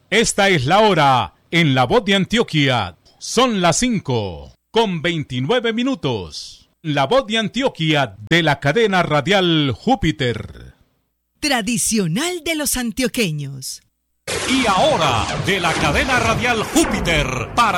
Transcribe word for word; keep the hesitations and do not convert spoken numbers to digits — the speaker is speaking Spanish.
Esta es la hora en La Voz de Antioquia. Son las cinco con veintinueve minutos. La Voz de Antioquia de la cadena radial Júpiter. Tradicional de los antioqueños. Y ahora, de la cadena radial Júpiter, para